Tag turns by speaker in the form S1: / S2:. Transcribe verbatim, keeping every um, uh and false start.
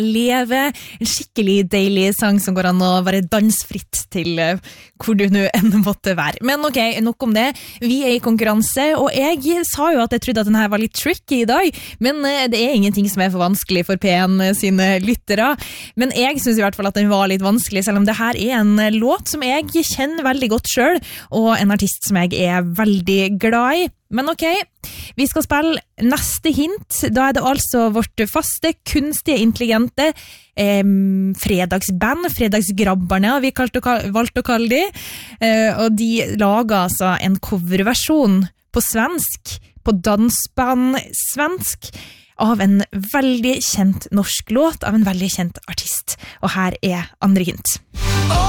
S1: leve, en skikkelig deilig sang som går an å være dansfritt til hvor du nå enn måtte være. Men ok, nok om det. Vi er i konkurranse, og jeg sa jo at jeg trodde at denne var litt tricky i dag, men det er ingenting som er for vanskelig for P en sine lyttere. Men jeg synes i hvert fall at den var litt vanskelig, selv om det her er en låt som jeg kjenner veldig godt selv, og en artist som jeg er veldig glad i. Men ok, vi skal spille neste hint. Da er det altså vårt faste, kunstige, intelligente eh, fredagsband, fredagsgrabberne, vi valgte å, valgte å kalle de. Eh, og de lager altså en coverversjon på svensk, på dansband svensk, av en veldig kjent norsk låt, av en veldig kjent artist. Og her er andre hint.